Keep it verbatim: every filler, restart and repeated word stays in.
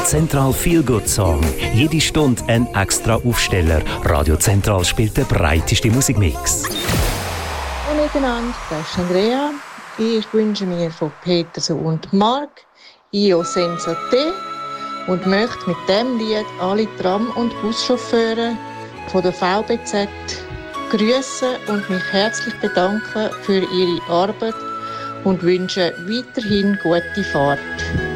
Zentral Feel Good Song. Jede Stunde ein extra Aufsteller. Radio Zentral spielt den breitesten Musikmix. Hallo miteinander, das ist Andrea. Ich wünsche mir von Petersen und Mark Io Senza Te und möchte mit dem Lied alle Tram- und Buschauffeure von der V B Z grüßen und mich herzlich bedanken für ihre Arbeit und wünsche weiterhin gute Fahrt.